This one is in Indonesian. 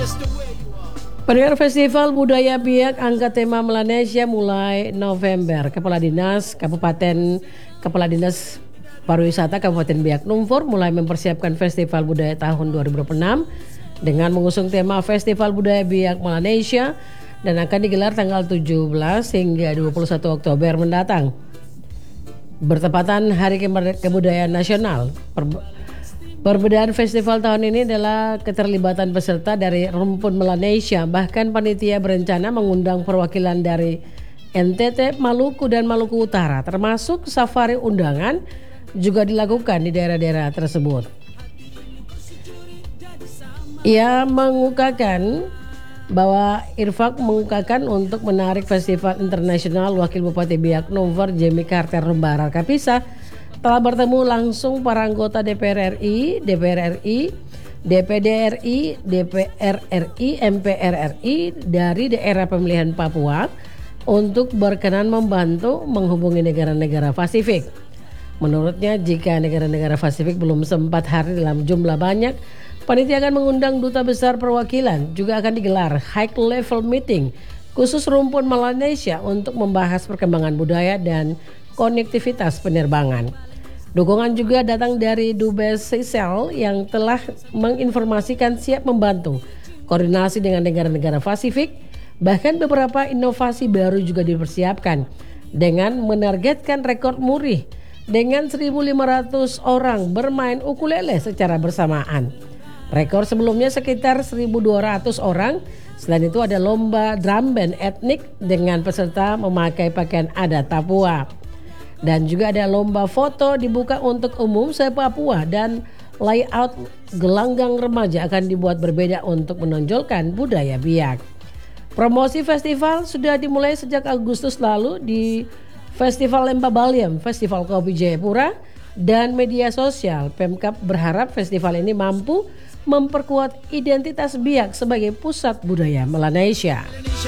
Pendengar Festival Budaya Biak angkat tema Melanesia mulai November. Kepala Dinas Pariwisata Kabupaten Biak Numfor mulai mempersiapkan Festival Budaya tahun 2026 dengan mengusung tema Festival Budaya Biak Melanesia dan akan digelar tanggal 17 hingga 21 Oktober mendatang. Bertepatan Hari Kebudayaan Nasional. Perbedaan festival tahun ini adalah keterlibatan peserta dari rumpun Melanesia. Bahkan panitia berencana mengundang perwakilan dari NTT, Maluku dan Maluku Utara, termasuk safari undangan juga dilakukan di daerah-daerah tersebut. Ia mengungkapkan bahwa Irfak mengungkapkan untuk menarik festival internasional, Wakil Bupati Biak Numfor Jimmy Carter Rumbarar Kapisa telah bertemu langsung para anggota DPR RI, DPR RI, DPD RI, DPR RI, MPR RI dari daerah pemilihan Papua untuk berkenan membantu menghubungi negara-negara Pasifik. Menurutnya, jika negara-negara Pasifik belum sempat hadir dalam jumlah banyak, panitia akan mengundang duta besar perwakilan. Juga akan digelar high level meeting khusus rumpun Melanesia untuk membahas perkembangan budaya dan konektivitas penerbangan. Dukungan juga datang dari Dubes Seychelles yang telah menginformasikan siap membantu koordinasi dengan negara-negara Pasifik. Bahkan beberapa inovasi baru juga dipersiapkan dengan menargetkan rekor muri dengan 1.500 orang bermain ukulele secara bersamaan. Rekor sebelumnya sekitar 1.200 orang. Selain itu ada lomba drum band etnik dengan peserta memakai pakaian adat Papua. Dan juga ada lomba foto dibuka untuk umum se-Papua dan layout gelanggang remaja akan dibuat berbeda untuk menonjolkan budaya Biak. Promosi festival sudah dimulai sejak Agustus lalu di Festival Lembah Baliem, Festival Kopi Jayapura, dan media sosial. Pemkab berharap festival ini mampu memperkuat identitas Biak sebagai pusat budaya Melanesia.